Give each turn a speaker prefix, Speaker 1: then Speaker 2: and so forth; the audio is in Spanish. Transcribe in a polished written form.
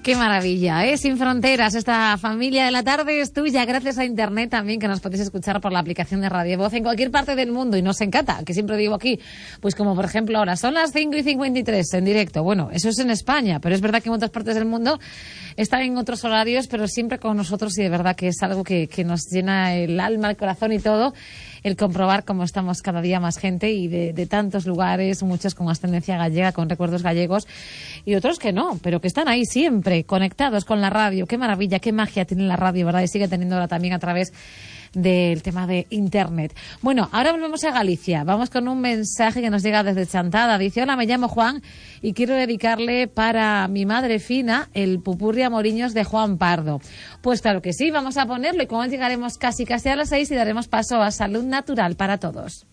Speaker 1: Qué maravilla, ¿eh? Sin fronteras, esta familia de la tarde es tuya, gracias a Internet también, que nos podéis escuchar por la aplicación de Radio Voz en cualquier parte del mundo, y nos encanta, que siempre digo aquí, pues como por ejemplo ahora, son las 5:53 en directo. Bueno, eso es en España, pero es verdad que en otras partes del mundo están en otros horarios, pero siempre con nosotros, y de verdad que es algo que nos llena el alma, el corazón y todo, el comprobar cómo estamos cada día más gente y de tantos lugares, muchos con ascendencia gallega, con recuerdos gallegos, y otros que no, pero que están ahí siempre, conectados con la radio. Qué maravilla, qué magia tiene la radio, ¿verdad? Y sigue teniéndola también a través del tema de Internet. Bueno, ahora volvemos a Galicia. Vamos con un mensaje que nos llega desde Chantada. Dice: hola, me llamo Juan y quiero dedicarle para mi madre Fina el Pupurri Amoriños de Juan Pardo. Pues claro que sí, vamos a ponerlo, y con él llegaremos casi a las 6 y daremos paso a Salud Natural para Todos.